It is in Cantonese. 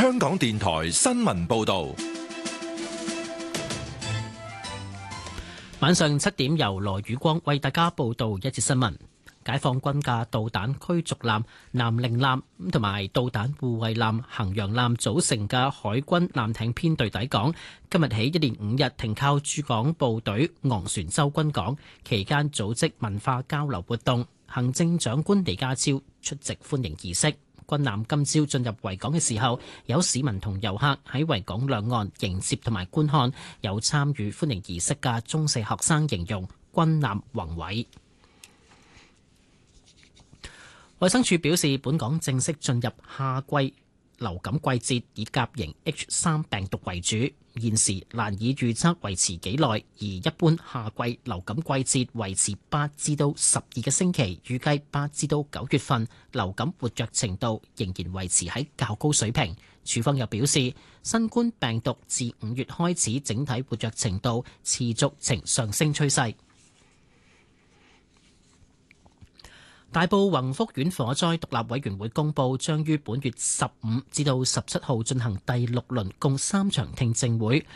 香港電台新聞報道。 晚上7點，由羅宇光為大家報道一節新聞。解放軍嘅導彈驅逐艦南寧艦同埋導彈護衛艦衡陽艦組成嘅海軍艦艇編隊抵港，今日起一連5日停靠駐港部隊昂船洲軍港，期間組織文化交流活動。行政長官李家超出席歡迎儀式。軍艦今朝進入維港嘅時候，有市民同遊客喺維港兩岸迎接同埋觀看。有參與歡迎儀式嘅中四學生形容軍艦宏偉。衛生署表示，本港正式進入夏季流感季節，以甲型 H3 病毒為主。現時難以預測維持幾耐，而一般夏季流感季節維持8至到12個星期，預計8至到9月份流感活躍程度仍然維持喺較高水平。署方又表示，新冠病毒自5月開始整體活躍程度持續呈上升趨勢。大埔宏福苑火災獨立委員會公佈，將於本月15至到17號進行第6輪共3場聽證會，